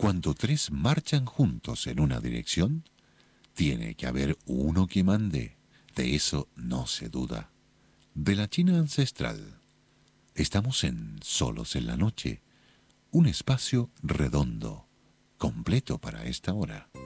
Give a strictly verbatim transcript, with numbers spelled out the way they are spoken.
Cuando tres marchan juntos en una dirección, tiene que haber uno que mande. De eso no se duda. De la China ancestral. Estamos en Solos en la Noche, un espacio redondo, completo para esta hora.